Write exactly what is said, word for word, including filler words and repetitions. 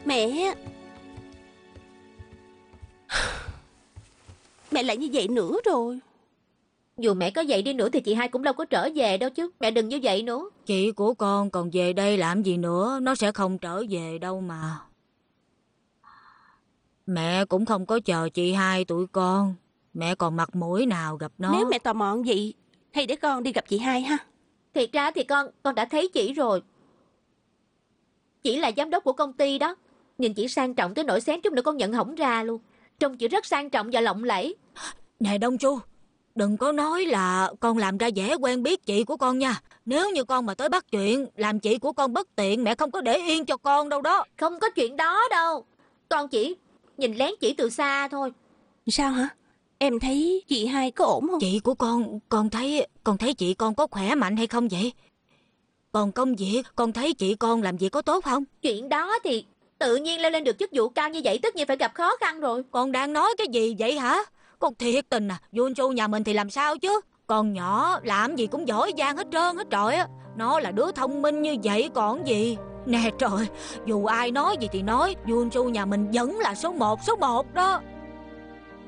Mẹ. Mẹ lại như vậy nữa rồi. Dù mẹ có vậy đi nữa thì chị hai cũng đâu có trở về đâu chứ. Mẹ đừng như vậy nữa. Chị của con còn về đây làm gì nữa, nó sẽ không trở về đâu mà. Mẹ cũng không có chờ chị hai tụi con. Mẹ còn mặt mũi nào gặp nó. Nếu mẹ tò mò vậy, hay để con đi gặp chị hai ha. Thiệt ra thì con con đã thấy chị rồi. Chị là giám đốc của công ty đó. Nhìn chị sang trọng tới nỗi xém chút nữa con nhận hổng ra luôn. Trông chị rất sang trọng và lộng lẫy. Nè Đông Chu, đừng có nói là con làm ra vẻ quen biết chị của con nha. Nếu như con mà tới bắt chuyện làm chị của con bất tiện, mẹ không có để yên cho con đâu đó. Không có chuyện đó đâu. Con chỉ nhìn lén chị từ xa thôi. Sao hả? Em thấy chị hai có ổn không? Chị của con, con thấy con thấy chị con có khỏe mạnh hay không vậy? Còn công việc, con thấy chị con làm việc có tốt không? Chuyện đó thì tự nhiên leo lên được chức vụ cao như vậy tất nhiên phải gặp khó khăn rồi. Con đang nói cái gì vậy hả? Con thiệt tình à, Junju nhà mình thì làm sao chứ? Con nhỏ làm gì cũng giỏi giang hết trơn hết trọi á. Nó là đứa thông minh như vậy còn gì. Nè trời, dù ai nói gì thì nói, Junju nhà mình vẫn là số một, số một đó.